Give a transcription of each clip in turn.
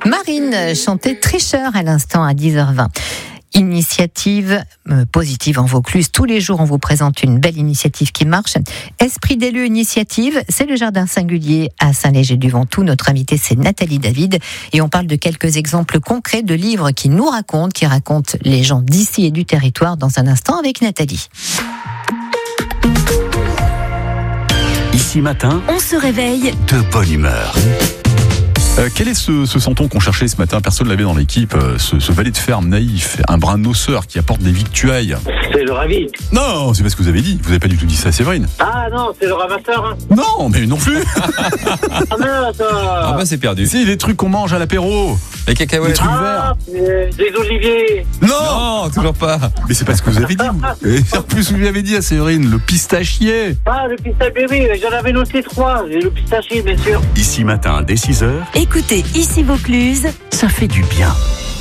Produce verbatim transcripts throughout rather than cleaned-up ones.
Marine chantait Tricheur à l'instant à dix heures vingt. Initiative euh, positive en Vaucluse. Tous les jours, on vous présente une belle initiative qui marche. Esprit d'élu initiative, c'est le jardin singulier à Saint-Léger-du-Ventoux. Notre invitée, c'est Nathalie David. Et on parle de quelques exemples concrets de livres qui nous racontent, qui racontent les gens d'ici et du territoire dans un instant avec Nathalie. Ici matin, on se réveille de bonne humeur. Euh, quel est ce, ce santon qu'on cherchait ce matin? Personne ne l'avait dans l'équipe. Euh, ce, ce valet de ferme naïf, un brin noceur qui apporte des victuailles. C'est le ravi. Non, c'est pas ce que vous avez dit. Vous n'avez pas du tout dit ça à Séverine. Ah non, c'est le ramasseur. Hein. Non, mais non plus. Ah mince. Ah bah c'est perdu. C'est les trucs qu'on mange à l'apéro. Les cacahuètes. Les trucs Ah, verts. des oliviers. Non, Non, toujours pas. mais c'est pas ce que vous avez dit. Et en plus, vous lui avez dit à Séverine, le pistachier. Ah, le pistachier, oui, j'en avais noté trois. Et le pistachier, bien sûr. Ici matin, dès six heures, Écoutez Ici Vaucluse. ça fait du bien.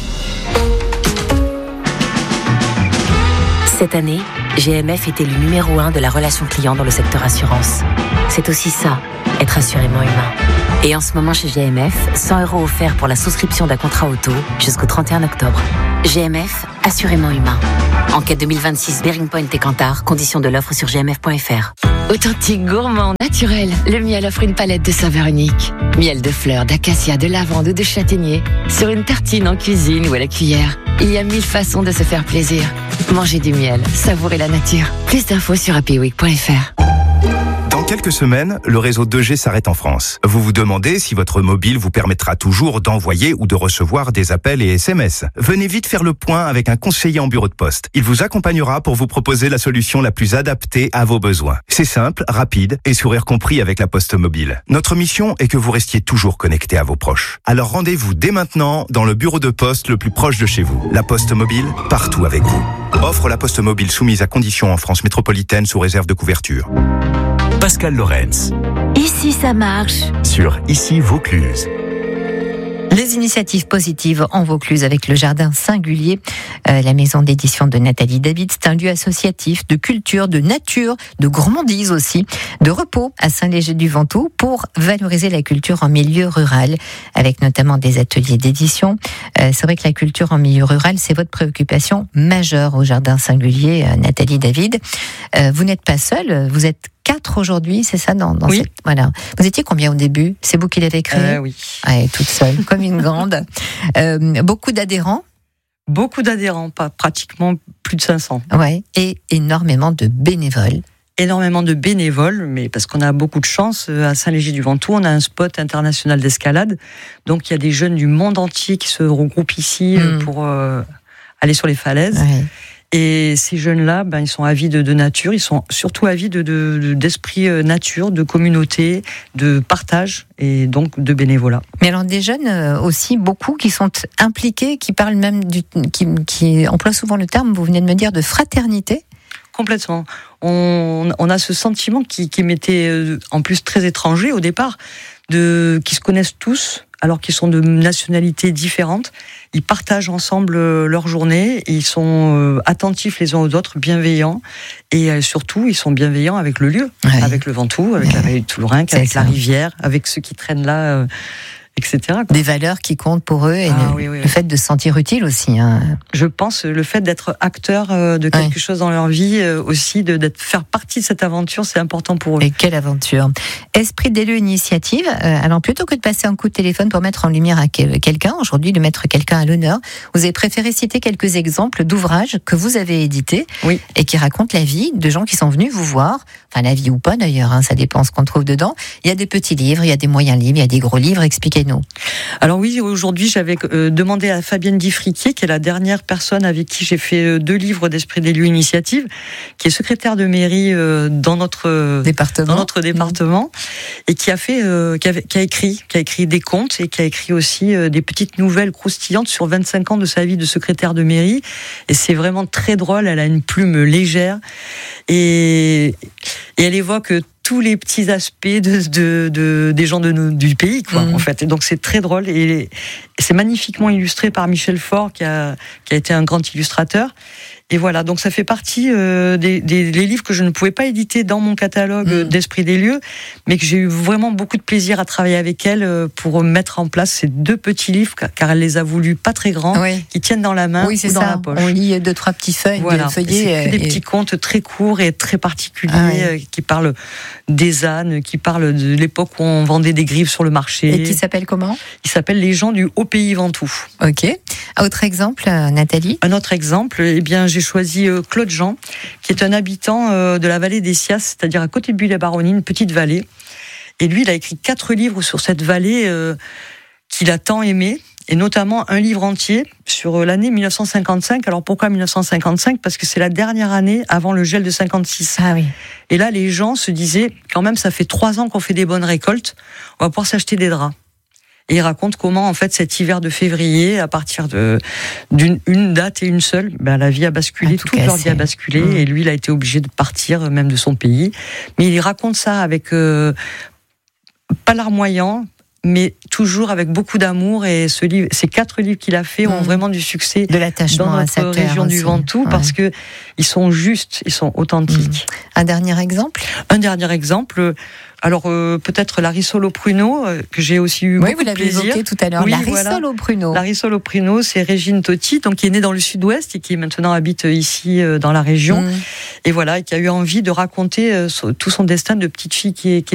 Cette année, G M F est élu numéro un de la relation client dans le secteur assurance. C'est aussi ça, être assurément humain. Et en ce moment chez G M F, cent euros offerts pour la souscription d'un contrat auto jusqu'au trente et un octobre. G M F, assurément humain. Enquête deux mille vingt-six, Bearing Point et Kantar, conditions de l'offre sur g m f point f r. Authentique, gourmand, naturel, le miel offre une palette de saveurs uniques. Miel de fleurs, d'acacia, de lavande ou de châtaignier. Sur une tartine en cuisine ou à la cuillère. Il y a mille façons de se faire plaisir. Mangez du miel, savourez la nature. Plus d'infos sur happy week point f r. Dans quelques semaines, le réseau deux G s'arrête en France. Vous vous demandez si votre mobile vous permettra toujours d'envoyer ou de recevoir des appels et S M S. Venez vite faire le point avec un conseiller en bureau de poste. Il vous accompagnera pour vous proposer la solution la plus adaptée à vos besoins. C'est simple, rapide et sourire compris avec la Poste Mobile. Notre mission est que vous restiez toujours connecté à vos proches. Alors rendez-vous dès maintenant dans le bureau de poste le plus proche de chez vous. La Poste Mobile, partout avec vous. Offre la Poste Mobile soumise à conditions en France métropolitaine sous réserve de couverture. Pascal Lorenz, Ici ça marche. sur Ici Vaucluse. Les initiatives positives en Vaucluse avec le jardin singulier, euh, la maison d'édition de Nathalie David. C'est un lieu associatif de culture, de nature, de gourmandise aussi, de repos à Saint-Léger-du-Ventoux pour valoriser la culture en milieu rural, avec notamment des ateliers d'édition. Euh, c'est vrai que la culture en milieu rural, c'est votre préoccupation majeure au jardin singulier, euh, Nathalie David. Euh, vous n'êtes pas seule, vous êtes quatre aujourd'hui, c'est ça dans, dans Oui. cette, voilà. Vous étiez combien au début? C'est vous qui l'avez créé? Euh, oui. Ouais, toute seule, comme une grande. Euh, beaucoup d'adhérents? Beaucoup d'adhérents, pas pratiquement plus de cinq cents. Ouais, et énormément de bénévoles. Énormément de bénévoles, mais parce qu'on a beaucoup de chance. À Saint-Léger-du-Ventoux, on a un spot international d'escalade. Donc il y a des jeunes du monde entier qui se regroupent ici Mmh. pour euh, aller sur les falaises. Ouais. Et ces jeunes-là, ben, ils sont avides de, de nature, ils sont surtout avides de, de, d'esprit euh, nature, de communauté, de partage et donc de bénévolat. Mais alors des jeunes euh, aussi, beaucoup qui sont impliqués, qui parlent même du, qui, qui emploient souvent le terme, vous venez de me dire, de fraternité. Complètement. On, on a ce sentiment qui, qui m'était euh, en plus très étranger au départ, de, qui se connaissent tous, alors qu'ils sont de nationalités différentes. Ils partagent ensemble euh, leur journée, ils sont euh, attentifs les uns aux autres, bienveillants, et euh, surtout, ils sont bienveillants avec le lieu, Ouais. avec le Ventoux, avec Ouais. la vallée de Toulourenc, C'est avec ça. la rivière, avec ceux qui traînent là, euh, et cetera quoi. Des valeurs qui comptent pour eux et Ah, le, oui, oui, le oui. fait de se sentir utile aussi. Hein. Je pense le fait d'être acteur euh, de quelque Ouais. chose dans leur vie, euh, aussi, de d'être faire partie de cette aventure, c'est important pour eux. Et quelle aventure. Esprit d'élu initiative. Euh, alors plutôt que de passer un coup de téléphone pour mettre en lumière à quel- quelqu'un, aujourd'hui de mettre quelqu'un à l'honneur, vous avez préféré citer quelques exemples d'ouvrages que vous avez édités Oui. et qui racontent la vie de gens qui sont venus vous voir. Enfin la vie ou pas d'ailleurs, hein, ça dépend ce qu'on trouve dedans. Il y a des petits livres, il y a des moyens livres, il y a des gros livres. Expliquez-nous. Alors oui, aujourd'hui, j'avais euh, demandé à Fabienne Diffriquier, qui est la dernière personne avec qui j'ai fait euh, deux livres d'Esprit d'élu initiative, qui est secrétaire de mairie euh, dans notre euh, Département. dans notre département, et qui a fait, euh, qui, avait, qui a écrit, qui a écrit des contes et qui a écrit aussi euh, des petites nouvelles croustillantes sur vingt-cinq ans de sa vie de secrétaire de mairie. Et c'est vraiment très drôle. Elle a une plume légère et, et elle évoque tous les petits aspects de, de, de des gens de nous, du pays, quoi, Mmh. en fait. Et donc c'est très drôle et c'est magnifiquement illustré par Michel Faure, qui a qui a été un grand illustrateur. Et voilà, donc ça fait partie euh, des, des, des livres que je ne pouvais pas éditer dans mon catalogue mmh. d'Esprit des lieux, mais que j'ai eu vraiment beaucoup de plaisir à travailler avec elle euh, pour mettre en place ces deux petits livres, car elle les a voulus pas très grands, oui. qui tiennent dans la main oui, c'est ou dans ça. la poche. On lit deux, trois petits feuilles, voilà. feuillets. C'est que des et... petits contes très courts et très particuliers, ah, oui. euh, qui parlent des ânes, qui parlent de l'époque où on vendait des grives sur le marché. Et qui s'appelle comment ? Il s'appelle Les gens du Haut Pays Ventoux. Ok. Autre exemple, euh, Nathalie ? Un autre exemple, eh bien, j'ai choisi euh, Claude Jean, qui est un habitant euh, de la vallée des Sias, c'est-à-dire à côté de Buis-les-Baronnies, une petite vallée. Et lui, il a écrit quatre livres sur cette vallée euh, qu'il a tant aimée, et notamment un livre entier sur l'année mille neuf cent cinquante-cinq. Alors pourquoi mille neuf cent cinquante-cinq ? Parce que c'est la dernière année avant le gel de cinquante-six. Ah oui. Et là, les gens se disaient, quand même, ça fait trois ans qu'on fait des bonnes récoltes, on va pouvoir s'acheter des draps. Et il raconte comment, en fait, cet hiver de février, à partir de, d'une une date et une seule, ben, la vie a basculé, ah, tout toute leur vie a basculé, mmh. et lui, il a été obligé de partir, même de son pays. Mais il raconte ça avec, euh, pas larmoyant, mais toujours avec beaucoup d'amour, et ce livre, ces quatre livres qu'il a fait mmh. ont vraiment du succès de l'attachement dans notre à cette région du Ventoux, ouais. parce que ils sont justes, ils sont authentiques. Mmh. Un dernier exemple ? Un dernier exemple. Alors euh, peut-être la rissole au pruneau, euh, que j'ai aussi eu oui, beaucoup de plaisir. Oui, vous l'avez évoqué tout à l'heure. Oui, la rissole voilà. au pruneau. La rissole au pruneau, c'est Régine Totti, donc qui est née dans le Sud-Ouest et qui maintenant habite ici euh, dans la région. Mmh. Et voilà, qui a eu envie de raconter euh, tout son destin de petite fille qui est, qui est